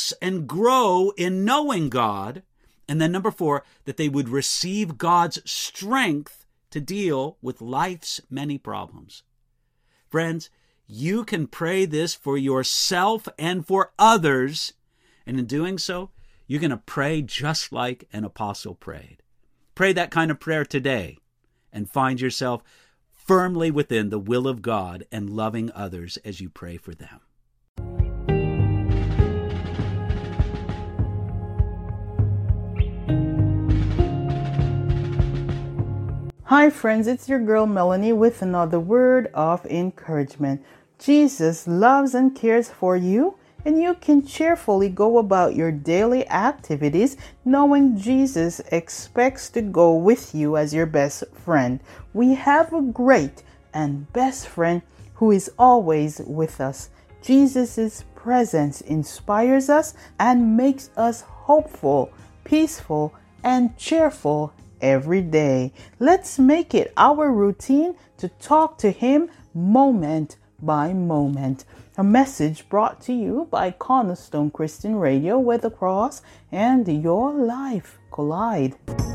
relax and grow in knowing God. And then number 4, that they would receive God's strength to deal with life's many problems. Friends, you can pray this for yourself and for others. And in doing so, you're going to pray just like an apostle prayed. Pray that kind of prayer today and find yourself firmly within the will of God and loving others as you pray for them. Hi friends, it's your girl Melanie with another word of encouragement. Jesus loves and cares for you, and you can cheerfully go about your daily activities knowing Jesus expects to go with you as your best friend. We have a great and best friend who is always with us. Jesus' presence inspires us and makes us hopeful, peaceful, and cheerful every day. Let's make it our routine to talk to Him moment by moment. A message brought to you by Cornerstone Christian Radio, where the cross and your life collide.